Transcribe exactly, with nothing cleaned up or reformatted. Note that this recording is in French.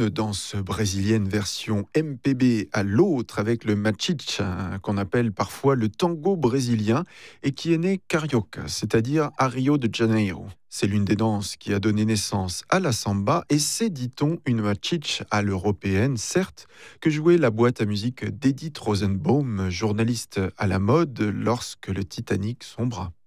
danse brésilienne version M P B à l'autre avec le machicha, hein, qu'on appelle parfois le tango brésilien et qui est né carioca, c'est-à-dire à Rio de Janeiro. C'est l'une des danses qui a donné naissance à la samba et c'est, dit-on, une machicha à l'européenne, certes, que jouait la boîte à musique d'Edith Rosenbaum, journaliste à la mode lorsque le Titanic sombra.